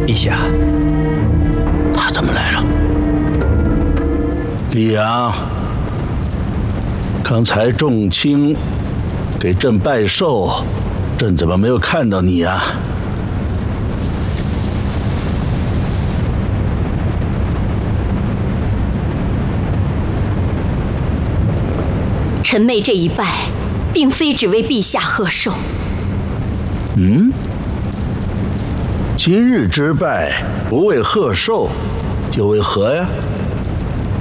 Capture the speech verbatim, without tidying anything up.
陛下， 他怎么来了？李阳，刚才众卿给朕拜寿，朕怎么没有看到你啊？ 臣妹这一拜，并非只为陛下贺寿。 嗯，今日之拜不为贺寿，就为何呀？